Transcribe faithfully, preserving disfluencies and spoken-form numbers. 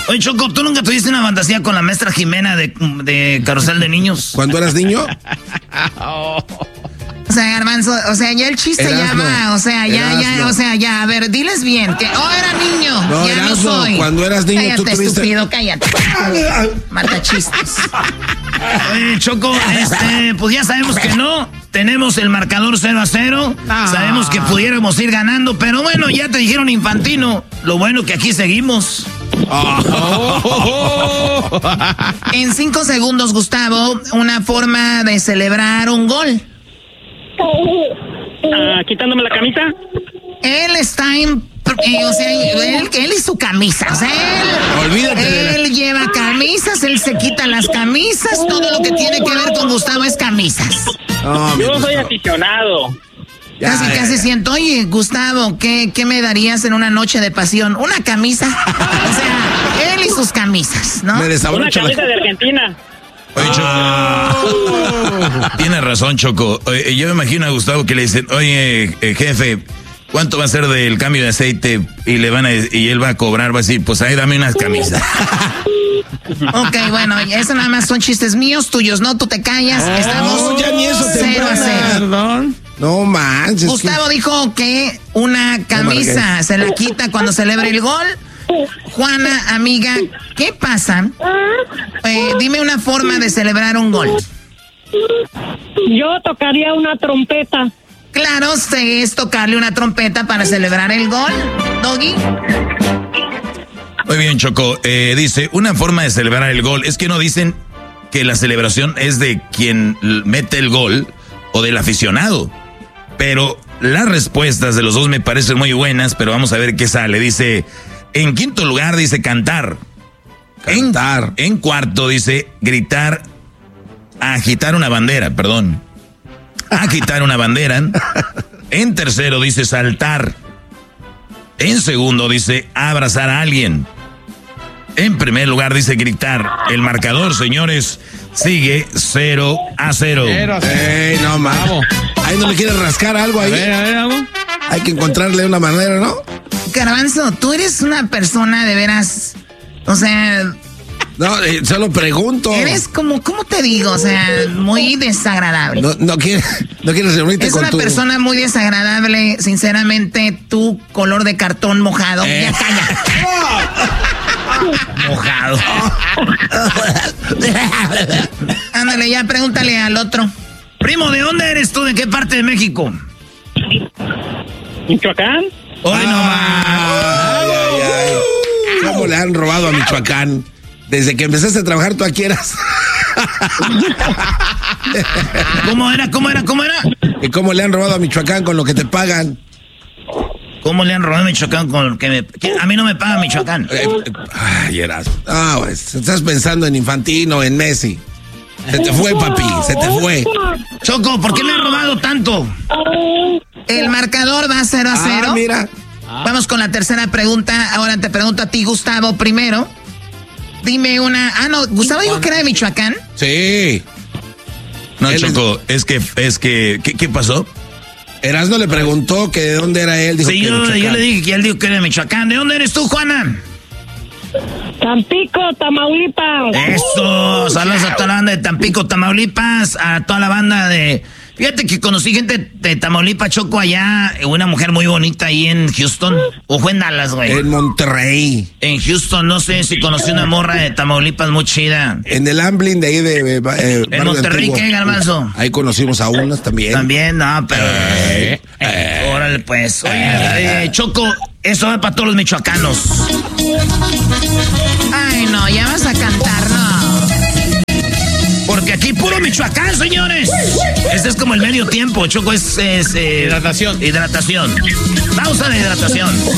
Oye, Choco, ¿tú nunca tuviste una fantasía con la maestra Jimena de, de Carrusel de Niños? ¿Cuando eras niño? Oh. O sea, Garbanzo, o sea, ya el chiste Erasmo, ya va, o sea, ya, Erasmo. ya, o sea, ya, a ver, diles bien, que, oh, era niño, No, ya Erasmo, no soy. cuando eras niño, cállate, tú tuviste- estúpido, cállate. Mata chistes. Oye, Choco, este, pues ya sabemos que no. Tenemos el marcador cero a cero. Ah. Sabemos que pudiéramos ir ganando, pero bueno, ya te dijeron Infantino. Lo bueno que aquí seguimos. Oh. En cinco segundos, Gustavo, una forma de celebrar un gol. Ah, quitándome la camisa. Él está en, eh, o sea, él, él y su camisa, o sea, él, Olvídate de la- él lleva camisas, él se quita las camisas, todo lo que tiene que ver con Gustavo es camisas. No, mi Yo soy Gustavo. aficionado. Ya, Casi, ya, casi ya. siento, oye, Gustavo, ¿qué, ¿qué me darías en una noche de pasión? ¿Una camisa? O sea, él y sus camisas, ¿no? Me Una desabrocho la- camisa de Argentina. Oye, Choco. Tienes razón, Choco. Oye, yo me imagino a Gustavo que le dicen, oye, eh, jefe, ¿cuánto va a ser del cambio de aceite? Y le van a, y él va a cobrar, va a decir, pues ahí dame unas camisas. Ok, bueno, eso nada más son chistes míos, tuyos, ¿no? Tú te callas, estamos No, ya ni eso te cero a embona. cero. Perdón. No manches. Gustavo dijo que una camisa Marqués. se la quita cuando celebre el gol. Juana, amiga, ¿qué pasa? Eh, dime una forma de celebrar un gol. Yo tocaría una trompeta. Claro, se es tocarle una trompeta para celebrar el gol. Doggy. Muy bien, Choco. Eh, dice, una forma de celebrar el gol. Es que no dicen que la celebración es de quien l- mete el gol o del aficionado. Pero las respuestas de los dos me parecen muy buenas, pero vamos a ver qué sale. Dice, en quinto lugar dice cantar. Cantar. En, en cuarto dice gritar, agitar una bandera, perdón. Agitar una bandera. En tercero dice saltar. En segundo dice abrazar a alguien. En primer lugar dice gritar. El marcador, señores, sigue cero a cero. Cero a cero. Ey, no mames. Bravo. Ahí no le quieres rascar algo A ahí. ver, a ver, algo. Hay que encontrarle una manera, ¿no? Garbanzo, tú eres una persona de veras, o sea, No, eh, solo pregunto. eres como, ¿cómo te digo? O sea, muy desagradable. No, no quieres, no quieres reunirte Es con una tu... persona muy desagradable, sinceramente, tu color de cartón mojado. Eh. Ya calla. Mojado. Ándale, ya pregúntale al otro. Primo, ¿de dónde eres tú? ¿De qué parte de México? Michoacán. Hoy no Ay, ay, ay. ¿Cómo le han robado a Michoacán? Desde que empezaste a trabajar tú aquí eras. ¿Cómo era? ¿Cómo era? ¿Cómo era? ¿Y cómo le han robado a Michoacán con lo que te pagan? ¿Cómo le han robado a Michoacán con lo que me... que a mí no me paga Michoacán? Eh, eh, ay, eras. Ah, pues, estás pensando en Infantino, en Messi. Se te fue, papi, se te fue. Choco, ¿por qué me han robado tanto? El marcador va cero a cero. Ah, mira. Vamos con la tercera pregunta. Ahora te pregunto a ti, Gustavo, primero. Dime una... Ah, no, Gustavo dijo que era de Michoacán. Sí. No, Él es- Choco, es que... es que ¿qué, qué pasó? Erasmo le preguntó que de dónde era él. Dijo Sí, que de yo, Michoacán. yo le dije que él dijo que era de Michoacán. ¿De dónde eres tú, Juana? Tampico, Tamaulipas. Eso, saludos a toda la banda de Tampico, Tamaulipas, a toda la banda de... Fíjate que conocí gente de Tamaulipas, Choco, allá, una mujer muy bonita ahí en Houston, o fue en Dallas, güey. En Monterrey. En Houston, no sé si conocí una morra de Tamaulipas muy chida. En el Amblin de ahí de... eh, eh, ¿En Barrio Monterrey Antiguo. qué, Garbanzo? Ahí conocimos a unas también. También, no, pero... Eh, eh, órale, pues. Oye, eh, Choco, eso va para todos los michoacanos. Ay, no, ya vas a cantar, no. Porque aquí puro Michoacán, señores. Este es como el medio tiempo, Choco, es... es eh, Hidratación. Hidratación. Pausa de hidratación.